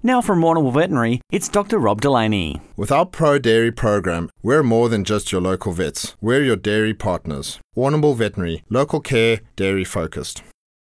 Now from Warrnambool Veterinary, it's Dr. Rob Delaney. With our Pro Dairy program, we're more than just your local vets. We're your dairy partners. Warrnambool Veterinary, local care, dairy focused.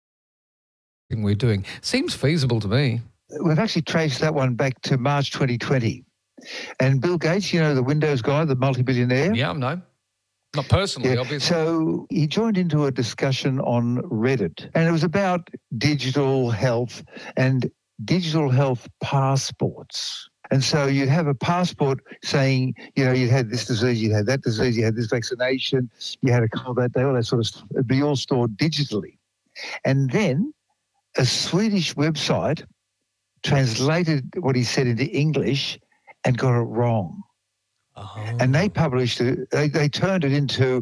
We're doing seems feasible to me. We've actually traced that one back to March 2020. And Bill Gates, you know, the Windows guy, the multi-billionaire? Yeah, no. Not personally, obviously. So he joined into a discussion on Reddit, and it was about digital health and digital health passports. And so you'd have a passport saying, you know, you had this disease, you had that disease, you had this vaccination, you had a cold that day, all that sort of stuff. It'd be all stored digitally. And then a Swedish website translated what he said into English and got it wrong. Oh. And they published it, they turned it into,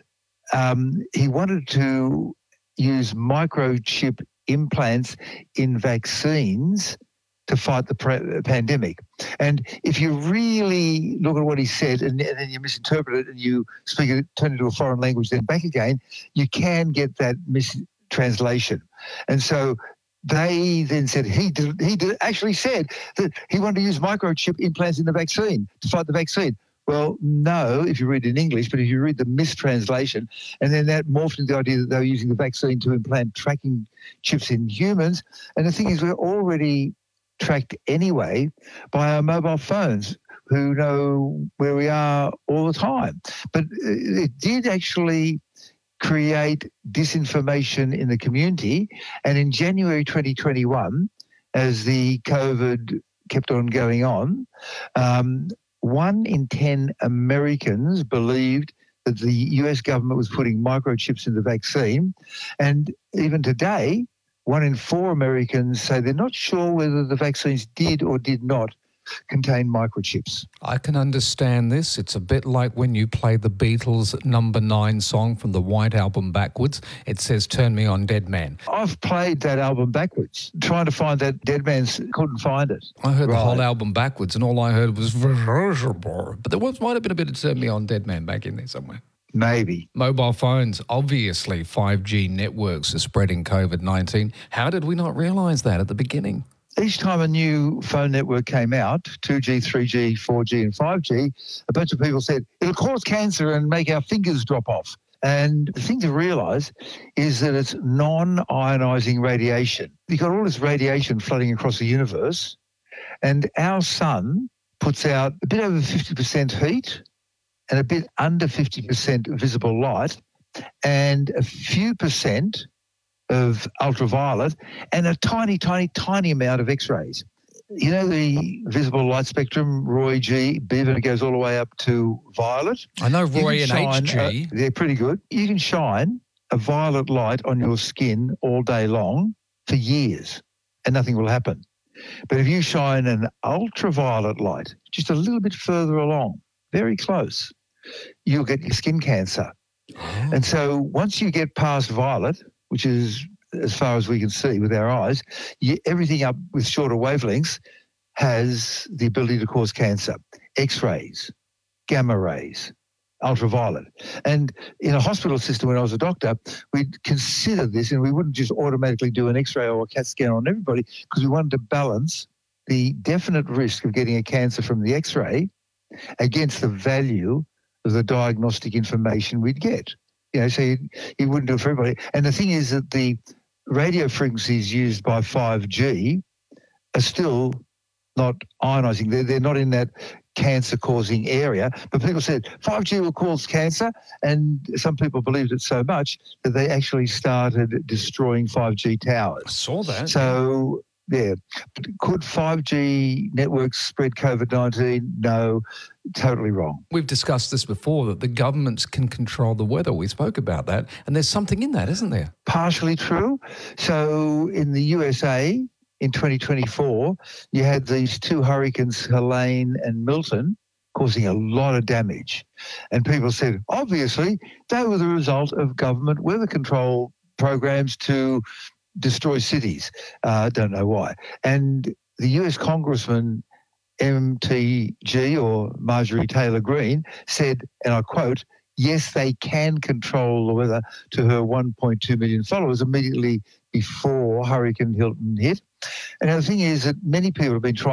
he wanted to use microchip implants in vaccines to fight the pandemic. And if you really look at what he said and then you misinterpret it and you speak it, turn it into a foreign language, then back again, you can get that mistranslation. And so they then said he actually said that he wanted to use microchip implants in the vaccine to fight the vaccine. Well, no, if you read it in English, but if you read the mistranslation, and then that morphed into the idea that they were using the vaccine to implant tracking chips in humans. And the thing is, we're already tracked anyway by our mobile phones who know where we are all the time. But it did actually create disinformation in the community. And in January 2021, as the COVID kept on going on, 1 in 10 Americans believed that the US government was putting microchips in the vaccine. And even today, 1 in 4 Americans say they're not sure whether the vaccines did or did not contain microchips. I can understand this. It's a bit like when you play the Beatles' number 9 song from the White Album backwards. It says, "Turn Me On, Dead Man." I've played that album backwards, trying to find that Dead Man's, couldn't find it. I heard the whole album backwards and all I heard was... But there might have been a bit of "Turn Me On, Dead Man" back in there somewhere. Maybe. Mobile phones, obviously 5G networks are spreading COVID-19. How did we not realise that at the beginning? Each time a new phone network came out, 2G, 3G, 4G and 5G, a bunch of people said, it'll cause cancer and make our fingers drop off. And the thing to realise is that it's non-ionising radiation. You've got all this radiation flooding across the universe, and our sun puts out a bit over 50% heat and a bit under 50% visible light and a few percent of ultraviolet and a tiny, tiny, tiny amount of X-rays. You know the visible light spectrum, Roy G, Biv, and it goes all the way up to violet? I know Roy and HG. They're pretty good. You can shine a violet light on your skin all day long for years and nothing will happen. But if you shine an ultraviolet light just a little bit further along, very close, you'll get your skin cancer. Oh. And so once you get past violet, which is as far as we can see with our eyes, everything up with shorter wavelengths has the ability to cause cancer. X-rays, gamma rays, ultraviolet. And in a hospital system when I was a doctor, we'd consider this and we wouldn't just automatically do an X-ray or a CAT scan on everybody because we wanted to balance the definite risk of getting a cancer from the X-ray against the value of the diagnostic information we'd get. You know, so you wouldn't do it for everybody. And the thing is that the radio frequencies used by 5G are still not ionising. They're not in that cancer-causing area. But people said 5G will cause cancer, and some people believed it so much that they actually started destroying 5G towers. I saw that. So... yeah. Could 5G networks spread COVID-19? No, totally wrong. We've discussed this before, that the governments can control the weather. We spoke about that. And there's something in that, isn't there? Partially true. So in the USA in 2024, you had these 2 hurricanes, Helene and Milton, causing a lot of damage. And people said, obviously, they were the result of government weather control programs to destroy cities. Don't know why. And the US Congressman MTG, or Marjorie Taylor Greene, said, and I quote, yes, they can control the weather, to her 1.2 million followers immediately before Hurricane Hilton hit. And the thing is that many people have been trying